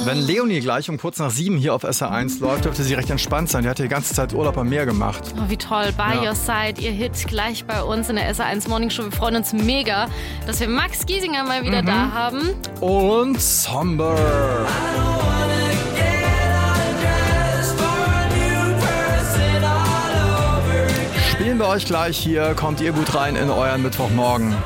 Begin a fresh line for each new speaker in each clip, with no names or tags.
Wenn Leonie gleich um kurz nach 7 hier auf SR1 läuft, dürfte sie recht entspannt sein. Die hat die ganze Zeit Urlaub am Meer gemacht.
Oh, wie toll. By Your Side, ihr Hit gleich bei uns in der SR1 Morning Show. Wir freuen uns mega, dass wir Max Giesinger mal wieder da haben.
Und Somber. Spielen wir euch gleich hier. Kommt ihr gut rein in euren Mittwochmorgen.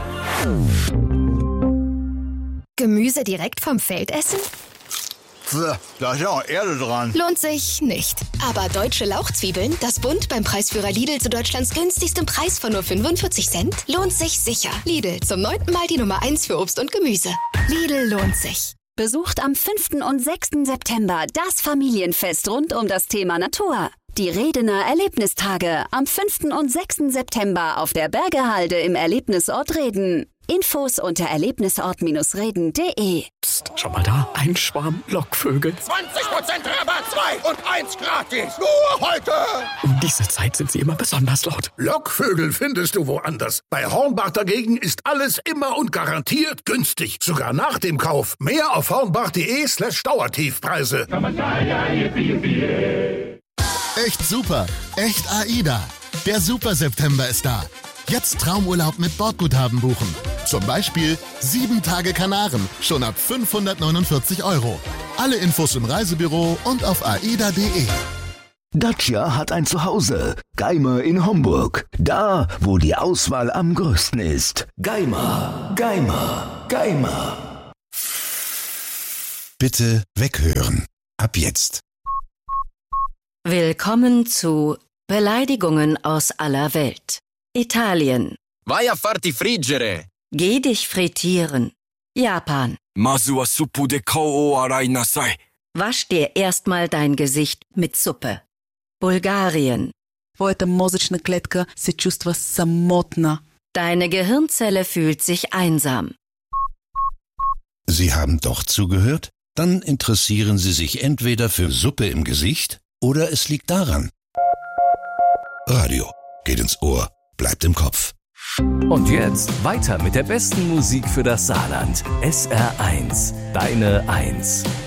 Gemüse direkt vom Feld essen?
Da ist ja auch Erde dran.
Lohnt sich nicht. Aber deutsche Lauchzwiebeln, das Bund beim Preisführer Lidl zu Deutschlands günstigstem Preis von nur 45 Cent, lohnt sich sicher. Lidl, zum 9. Mal die Nummer 1 für Obst und Gemüse. Lidl lohnt sich.
Besucht am 5. und 6. September das Familienfest rund um das Thema Natur. Die Redener Erlebnistage am 5. und 6. September auf der Bergehalde im Erlebnisort Reden. Infos unter erlebnisort-reden.de.
Psst, schau mal da, ein Schwarm Lockvögel.
20% Rabatt, 2 und 1 gratis. Nur heute.
Um diese Zeit sind sie immer besonders laut.
Lockvögel findest du woanders. Bei Hornbach dagegen ist alles immer und garantiert günstig. Sogar nach dem Kauf. Mehr auf hornbach.de/Dauertiefpreise.
Echt super. Echt AIDA. Der Super September ist da. Jetzt Traumurlaub mit Bordguthaben buchen. Zum Beispiel 7 Tage Kanaren, schon ab 549 €. Alle Infos im Reisebüro und auf aida.de.
Dacia hat ein Zuhause. Geimer in Homburg. Da, wo die Auswahl am größten ist. Geimer, Geimer, Geimer.
Bitte weghören. Ab jetzt.
Willkommen zu Beleidigungen aus aller Welt. Italien.
Vai a farti friggere.
Geh dich frittieren. Japan.
Masu wa suppu de kao o arai nasai.
Wasch dir erstmal dein Gesicht mit Suppe. Bulgarien.
Твоята мозъчна клетка се чувства самотна.
Deine Gehirnzelle fühlt sich einsam.
Sie haben doch zugehört? Dann interessieren Sie sich entweder für Suppe im Gesicht oder es liegt daran. Radio geht ins Ohr, bleibt im Kopf.
Und jetzt weiter mit der besten Musik für das Saarland. SR1, deine 1.